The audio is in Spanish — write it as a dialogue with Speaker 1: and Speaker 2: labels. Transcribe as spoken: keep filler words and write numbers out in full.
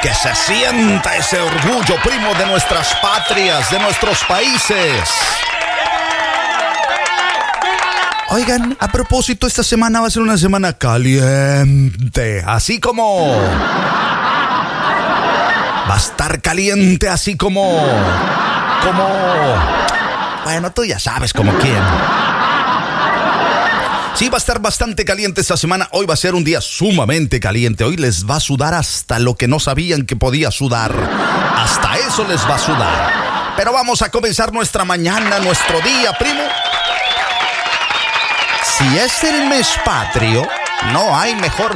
Speaker 1: Que se sienta ese orgullo, primo, de nuestras patrias, de nuestros países. Oigan, a propósito, esta semana va a ser una semana caliente, así como... Va a estar caliente, así como... Como... Bueno, tú ya sabes como quién. Sí, va a estar bastante caliente esta semana. Hoy va a ser un día sumamente caliente. Hoy les va a sudar hasta lo que no sabían que podía sudar. Hasta eso les va a sudar. Pero vamos a comenzar nuestra mañana, nuestro día, primo. Si es el mes patrio, no hay mejor